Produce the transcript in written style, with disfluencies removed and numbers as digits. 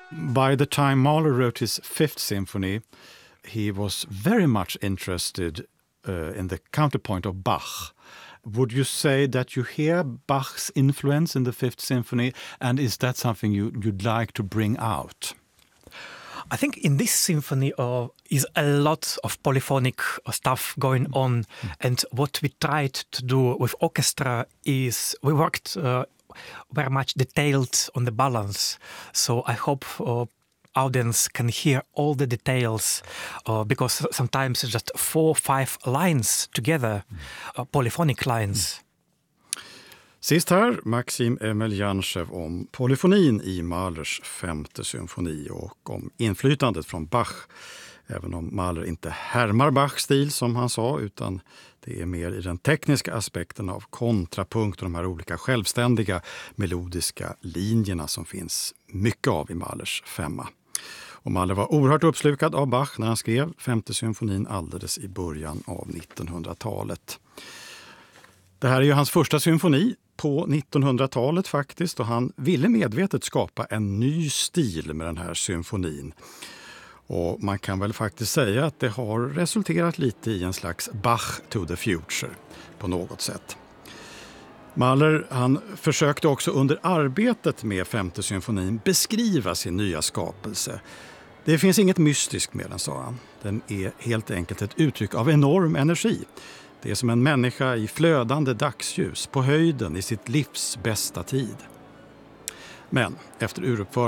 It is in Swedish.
By the time Mahler wrote his Fifth Symphony, he was very much interested in the counterpoint of Bach. Would you say that you hear Bach's influence in the Fifth Symphony, and is that something you'd like to bring out? I think in this symphony is a lot of polyphonic stuff going on, and what we tried to do with orchestra is we worked very much detailed on the balance. So I hope audience can hear all the details because sometimes it's just 4 or 5 lines together, polyphonic lines. Sist här, Maxim Emeljanchev om polyfonin i Mahlers femte symfoni och om inflytandet från Bach. Även om Mahler inte härmar Bachs stil som han sa, utan det är mer i den tekniska aspekten av kontrapunkt och de här olika självständiga melodiska linjerna som finns mycket av i Mahlers femma. Och Mahler var oerhört uppslukad av Bach när han skrev femte symfonin alldeles i början av 1900-talet. Det här är ju hans första symfoni på 1900-talet faktiskt, och han ville medvetet skapa en ny stil med den här symfonin. Och man kan väl faktiskt säga att det har resulterat lite i en slags Bach to the future på något sätt. Mahler, han försökte också under arbetet med femte symfonin beskriva sin nya skapelse. Det finns inget mystiskt med den, sa han. Den är helt enkelt ett uttryck av enorm energi. Det är som en människa i flödande dagsljus på höjden i sitt livs bästa tid. Men efter